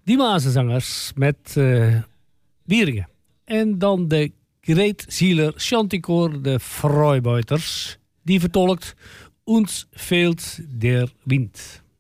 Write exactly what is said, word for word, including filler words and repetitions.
Die Mazenzangers met uh, Wieringen. En dan de Great Zieler Chanticoor, de Freubeuters. Die vertolkt Uns fehlt der Wind.